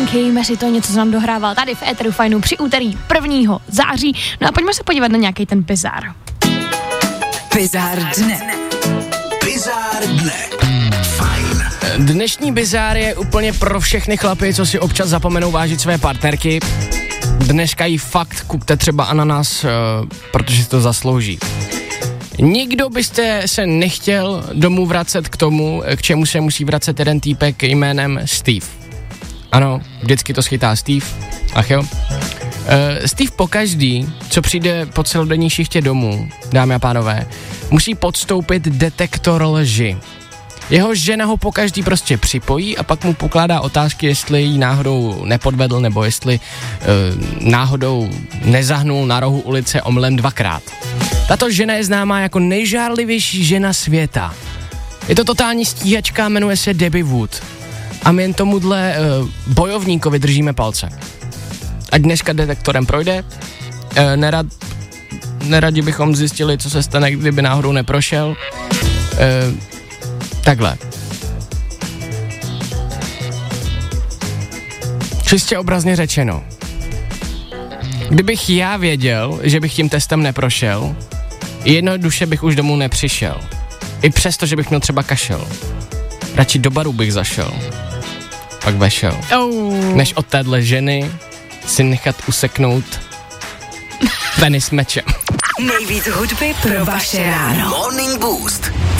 Zaspínkejme si to, něco, co nám dohrával tady v Éteru Fajnu při úterý 1. září. No a pojďme se podívat na nějaký ten bizár. Bizár dne. Bizár dne. Fajn. Dnešní bizár je úplně pro všechny chlapy, co si občas zapomenou vážit své partnerky. Dneska jí fakt kupte třeba ananas, protože si to zaslouží. Nikdo byste se nechtěl domů vracet k tomu, k čemu se musí vracet jeden týpek jménem Steve. Ano, vždycky to schytá Steve. Ach jo. Steve pokaždý, co přijde po celodenní šichtě domů, dámy a pánové, musí podstoupit detektor lži. Jeho žena ho pokaždý prostě připojí a pak mu pokládá otázky, jestli jí náhodou nepodvedl nebo jestli náhodou nezahnul na rohu ulice omylem 2krát. Tato žena je známá jako nejžárlivější žena světa. Je to totální stíhačka, jmenuje se Debbie Wood. A my jen tomuhle bojovníkovi držíme palce. Ať dneska detektorem projde, neradi bychom zjistili, co se stane, kdyby náhodou neprošel. Takhle. Čistě obrazně řečeno. Kdybych já věděl, že bych tím testem neprošel, jednoduše bych už domů nepřišel. I přesto, že bych měl třeba kašel. Radši do baru bych zašel. Pak vešel. Než od téhle ženy si nechat useknout penis mečem. Nejvíc hudby pro vaše ráno. Morning Boost.